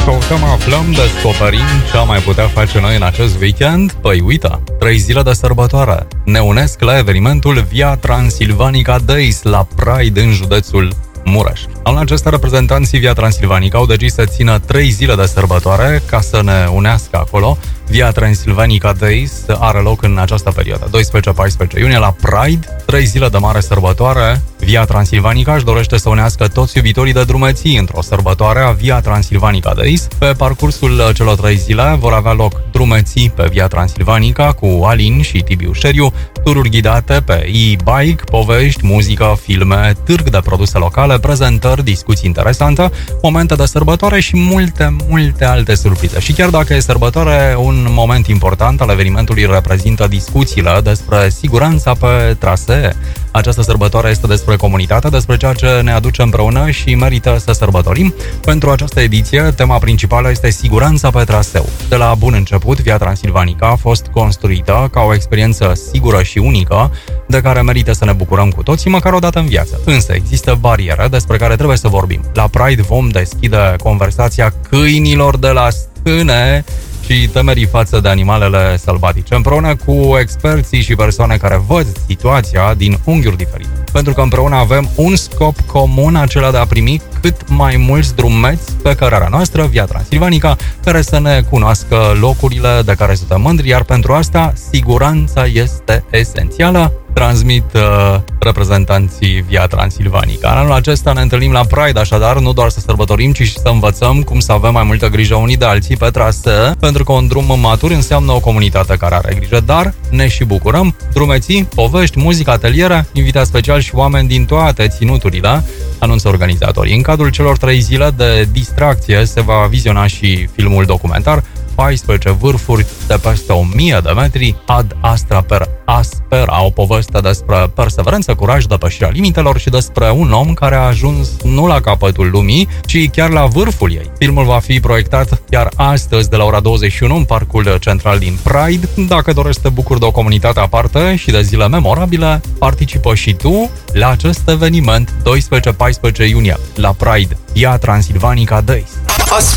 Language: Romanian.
Căutăm, aflăm, descoperim ce am mai putea face noi în acest weekend? Păi uita, 3 zile de sărbătoare ne unesc la evenimentul Via Transilvanica Days la Pride în județul Mureș. Anul acesta, reprezentanții Via Transilvanica au decis să țină 3 zile de sărbătoare ca să ne unească acolo. Via Transilvanica Days are loc în această perioadă, 12-14 iunie, la Pride, 3 zile de mare sărbătoare. Via Transilvanica își dorește să unească toți iubitorii de drumeții într-o sărbătoare a Via Transilvanica Days. Pe parcursul celor 3 zile vor avea loc drumeții pe Via Transilvanica cu Alin și Tibiu Șeriu, tururi ghidate pe e-bike, povești, muzică, filme, târg de produse locale, prezentări, discuții interesante, momente de sărbătoare și multe alte surprize. Și chiar dacă e sărbătoare, un moment important al evenimentului reprezintă discuțiile despre siguranța pe trasee. Această sărbătoare este despre comunitate, despre ceea ce ne aduce împreună și merită să sărbătorim. Pentru această ediție, tema principală este siguranța pe traseu. De la bun început, Via Transilvanica a fost construită ca o experiență sigură și unică, de care merită să ne bucurăm cu toții, măcar o dată în viață. Însă există bariere despre care trebuie să vorbim. La Pride vom deschide conversația câinilor de la stâne și temerii față de animalele sălbatice, împreună cu experții și persoane care văd situația din unghiuri diferite. Pentru că împreună avem un scop comun, acela de a primi cât mai mulți drumeți pe cărarea noastră, Via Transilvanica, care să ne cunoască locurile de care suntem mândri, iar pentru asta siguranța este esențială. Transmit reprezentanții Via Transilvanica. În anul acesta ne întâlnim la Pride, așadar, nu doar să sărbătorim, ci și să învățăm cum să avem mai multă grijă unii de alții pe trasee, pentru că un drum matur înseamnă o comunitate care are grijă, dar ne și bucurăm. Drumeții, povești, muzică, ateliere, invitați special și oameni din toate ținuturile, anunță organizatorii. În cadrul celor 3 zile de distracție se va viziona și filmul documentar 14 vârfuri de peste 1000 de metri, Ad Astra per Aspera, o poveste despre perseverență, curaj, depășirea limitelor și despre un om care a ajuns nu la capătul lumii, ci chiar la vârful ei. Filmul va fi proiectat chiar astăzi de la ora 21 în parcul central din Pride. Dacă dorești să te bucuri de o comunitate aparte și de zile memorabile, participă și tu la acest eveniment 12-14 iunie la Pride, Via Transilvanica Days.